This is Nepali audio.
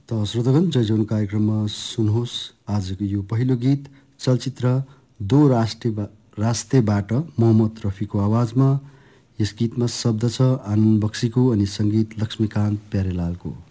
त श्रोतागण जय जौन कार्यक्रममा सुन्नुहोस् आजको यो पहिलो गीत चलचित्र दो रास्तेबाट मोहम्मद रफीको आवाजमा। यस गीतमा शब्द छ आनन्द बक्सीको अनि सङ्गीत लक्ष्मीकान्त प्यारेलालको।